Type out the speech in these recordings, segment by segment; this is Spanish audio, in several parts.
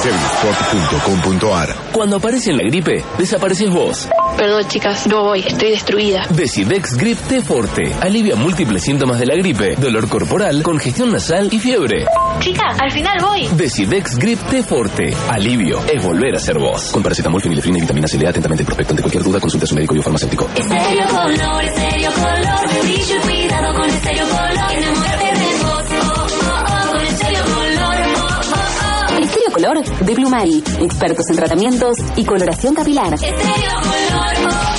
Sevisport.com.ar. Cuando aparece la gripe, desapareces vos. Perdón, chicas, no voy, estoy destruida. Decidex Grip T Forte alivia múltiples síntomas de la gripe, dolor corporal, congestión nasal y fiebre. Chicas, al final voy. Decidex Grip T Forte. Alivio es volver a ser vos. Con paracetamol, fenilefrina y vitamina C. Lea atentamente el prospecto. Ante cualquier duda, consulte a su médico biofarmacéutico. Estéreo Color, Estéreo Color. Brillo y cuidado con Estéreo Color. Enamórate de vos, con Estéreo Color, Estéreo Color de Blumari. Expertos en tratamientos y coloración capilar. Estéreo Color,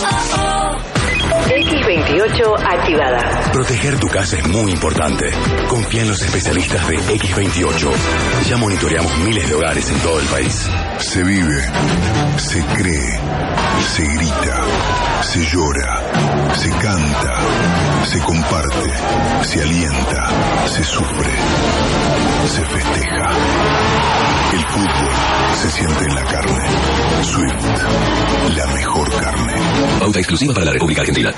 X28 activada. Proteger tu casa es muy importante. Confía en los especialistas de X28. Ya monitoreamos miles de hogares en todo el país. Se vive, se cree, se grita, se llora, se canta, se comparte, se alienta, se sufre, se festeja. El fútbol se siente en la carne. Swift, la mejor carne. Pauta exclusiva para la República Argentina.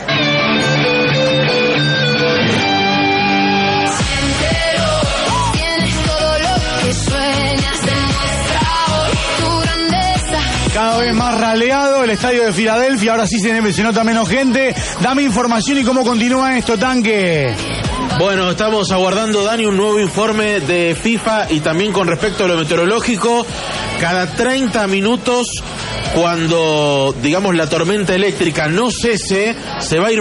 Cada vez más raleado el estadio de Filadelfia, ahora sí se nota menos gente. Dame información y cómo continúa esto, Tanque. Bueno, estamos aguardando, Dani, un nuevo informe de FIFA y también con respecto a lo meteorológico. Cada 30 minutos, cuando, digamos, la tormenta eléctrica no cese, se va a ir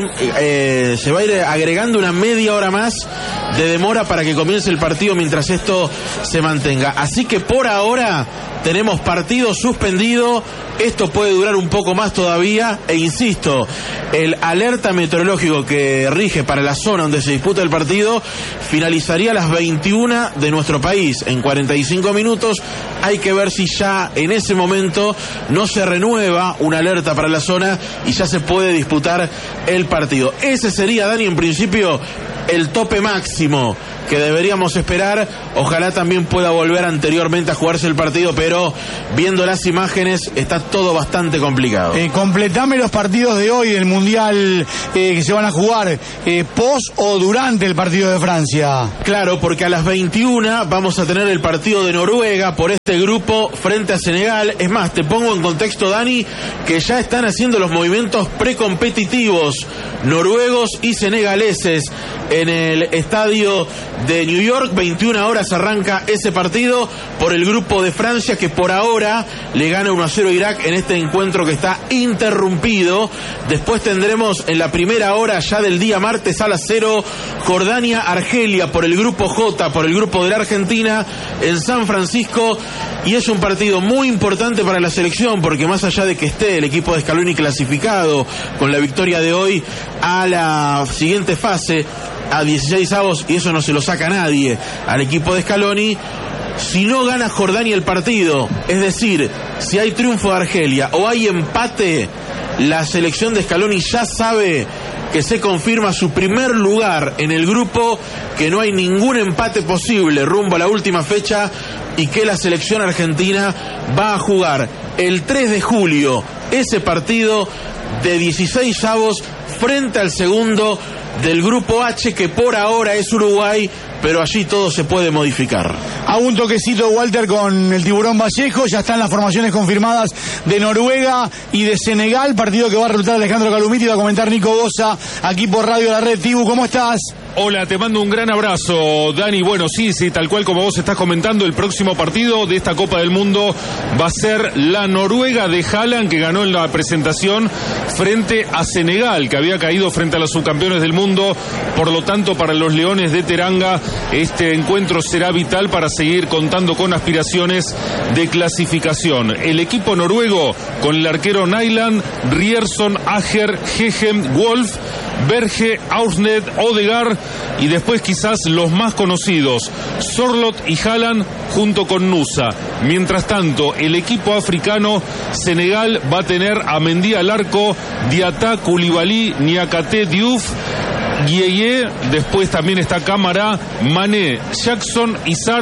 agregando una media hora más de demora para que comience el partido mientras esto se mantenga. Así que por ahora tenemos partido suspendido. Esto puede durar un poco más todavía e insisto, el alerta meteorológico que rige para la zona donde se disputa el partido finalizaría a las 21 de nuestro país en 45 minutos. Hay que ver si ya en ese momento no se renueva una alerta para la zona y ya se puede disputar el partido. Ese sería, Dani, en principio el tope máximo que deberíamos esperar. Ojalá también pueda volver anteriormente a jugarse el partido, pero viendo las imágenes está todo bastante complicado. Completame los partidos de hoy del Mundial que se van a jugar post o durante el partido de Francia. Claro, porque a las 21 vamos a tener el partido de Noruega por este grupo frente a Senegal. Es más, te pongo en contexto, Dani, que ya están haciendo los movimientos precompetitivos noruegos y senegaleses en el estadio de New York. 21 horas arranca ese partido por el grupo de Francia, que por ahora le gana 1-0 a Irak en este encuentro que está interrumpido. Después tendremos en la primera hora ya del día martes a las 0 Jordania-Argelia por el grupo J, por el grupo de la Argentina en San Francisco. Y es un partido muy importante para la selección, porque más allá de que esté el equipo de Scaloni clasificado con la victoria de hoy a la siguiente fase, a 16avos, y eso no se lo saca nadie al equipo de Scaloni, si no gana Jordania el partido, es decir, si hay triunfo de Argelia o hay empate, la selección de Scaloni ya sabe que se confirma su primer lugar en el grupo, que no hay ningún empate posible rumbo a la última fecha y que la selección argentina va a jugar el 3 de julio ese partido de 16avos frente al segundo del grupo H, que por ahora es Uruguay, pero allí todo se puede modificar. Hago un toquecito, Walter, con el Tiburón Vallejo. Ya están las formaciones confirmadas de Noruega y de Senegal, partido que va a reclutar Alejandro Calumiti. Va a comentar Nico Bosa aquí por Radio La Red. Tibu, ¿cómo estás? Hola, te mando un gran abrazo, Dani. Bueno, sí, tal cual como vos estás comentando, el próximo partido de esta Copa del Mundo va a ser la Noruega de Haaland, que ganó en la presentación frente a Senegal, que había caído frente a los subcampeones del mundo. Por lo tanto, para los Leones de Teranga, este encuentro será vital para seguir contando con aspiraciones de clasificación. El equipo noruego, con el arquero Nyland, Rierson, Ager, Hegem, Wolf, Berge, Aursted, Odegaard, y después quizás los más conocidos, Sorloth y Haaland junto con Nusa. Mientras tanto, el equipo africano, Senegal, va a tener a Mendy al arco, Diatta, Koulibaly, Niakate, Diouf, Gueye, después también está Camara, Mané, Jackson, Isart,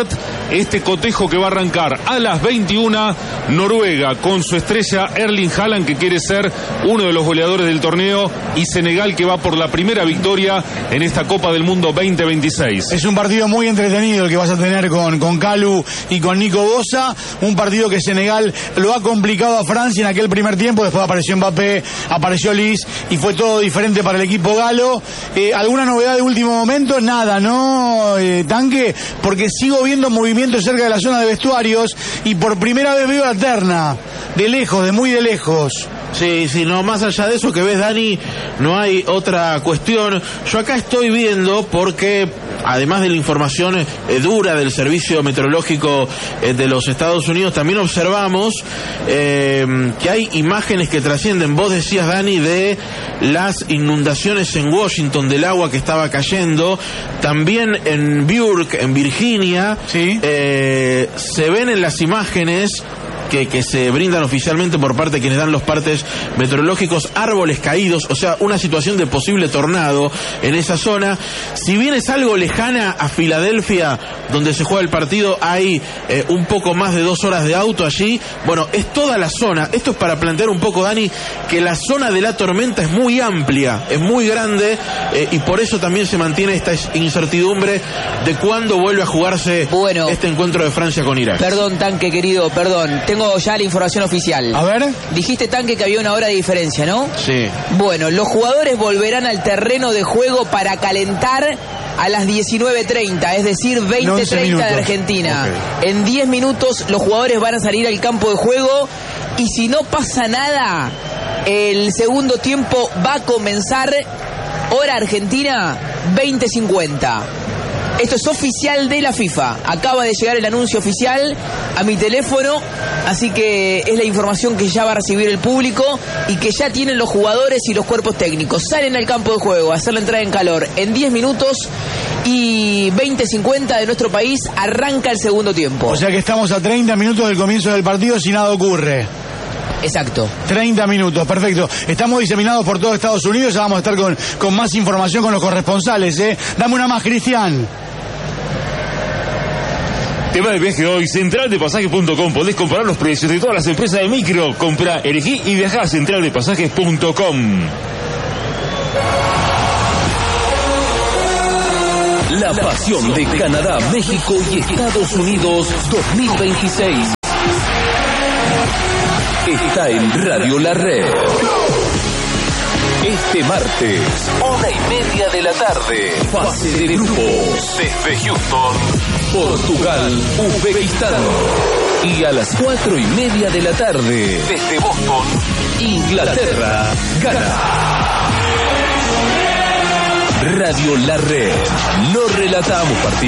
este cotejo que va a arrancar a las 21, Noruega con su estrella Erling Haaland, que quiere ser uno de los goleadores del torneo, y Senegal, que va por la primera victoria en esta Copa del Mundo 2026. Es un partido muy entretenido el que vas a tener con Kalu y con Nico Bosa, un partido que Senegal lo ha complicado a Francia en aquel primer tiempo, después apareció Mbappé, apareció Liz y fue todo diferente para el equipo galo. ¿Alguna novedad de último momento? Nada, ¿no, Tanque? Porque sigo viendo movimientos cerca de la zona de vestuarios y por primera vez veo la terna, de lejos, de muy de lejos. Sí, no, más allá de eso que ves, Dani, no hay otra cuestión. Yo acá estoy viendo porque, además de la información dura del Servicio Meteorológico de los Estados Unidos, también observamos que hay imágenes que trascienden. Vos decías, Dani, de las inundaciones en Washington, del agua que estaba cayendo. También en Burke, en Virginia, ¿sí? Se ven en las imágenes que se brindan oficialmente por parte de quienes dan los partes meteorológicos, árboles caídos, o sea, una situación de posible tornado en esa zona. Si bien es algo lejana a Filadelfia, donde se juega el partido, hay un poco más de 2 horas de auto allí. Bueno, es toda la zona. Esto es para plantear un poco, Dani, que la zona de la tormenta es muy amplia, es muy grande, y por eso también se mantiene esta incertidumbre de cuándo vuelve a jugarse este encuentro de Francia con Irak. Perdón, Tanque, querido, perdón. Tengo ya la información oficial. A ver. Dijiste, Tanque, que había 1 hora de diferencia, ¿no? Sí. Bueno, los jugadores volverán al terreno de juego para calentar a las 19:30, es decir, 20:30 de Argentina. Okay. En 10 minutos los jugadores van a salir al campo de juego y si no pasa nada, el segundo tiempo va a comenzar, hora argentina, 20:50. Esto es oficial de la FIFA. Acaba de llegar el anuncio oficial a mi teléfono, así que es la información que ya va a recibir el público y que ya tienen los jugadores y los cuerpos técnicos. Salen al campo de juego a hacer la entrada en calor en 10 minutos y 20:50 de nuestro país arranca el segundo tiempo. O sea que estamos a 30 minutos del comienzo del partido si nada ocurre. Exacto. 30 minutos, perfecto. Estamos diseminados por todo Estados Unidos, ya vamos a estar con más información con los corresponsales, ¿eh? Dame una más, Cristian. Tema del viaje de hoy, centraldepasajes.com. Podés comparar los precios de todas las empresas de micro. Comprá, elegí y viajá a centraldepasajes.com. La pasión de Canadá, México y Estados Unidos 2026 está en Radio La Red. Este martes, 1:30 de la tarde, fase de grupos desde Houston, Portugal, Uzbekistán. Y a las 4:30 de la tarde, desde Boston, Inglaterra, Ghana. Radio La Red. No relatamos partidos.